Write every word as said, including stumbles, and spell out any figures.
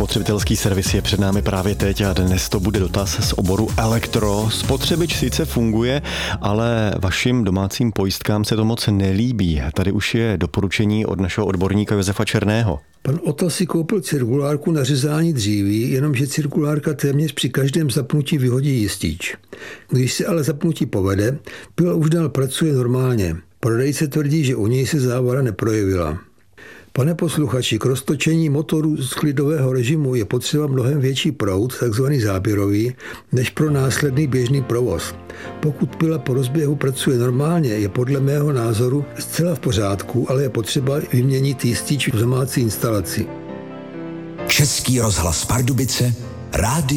Spotřebitelský servis je před námi právě teď a dnes to bude dotaz z oboru elektro. Spotřebič sice funguje, ale vašim domácím pojistkám se to moc nelíbí. Tady už je doporučení od našeho odborníka Josefa Černého. Pan Otto si koupil cirkulárku na řezání dříví, jenomže cirkulárka téměř při každém zapnutí vyhodí jistič. Když se ale zapnutí povede, pila už dál pracuje normálně. Prodejce tvrdí, že u něj se závada neprojevila. Pane posluchači, k roztočení motoru z klidového režimu je potřeba mnohem větší proud, takzvaný záběrový, než pro následný běžný provoz. Pokud pila po rozběhu pracuje normálně, je podle mého názoru zcela v pořádku, ale je potřeba vyměnit jistič v domácí instalaci. Český rozhlas Pardubice, rádio